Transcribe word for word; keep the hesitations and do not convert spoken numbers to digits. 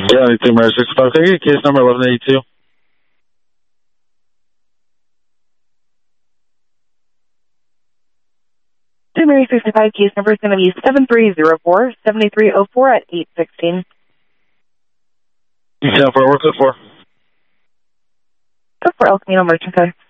Yeah, eighty-two Mary sixty-five. Can I get case number eleven eighty-two? two Mary sixty-five, case number is going to be seven three zero four, seven three zero four at eight sixteen. You can for what's it for? Go for El Camino Merchant Car.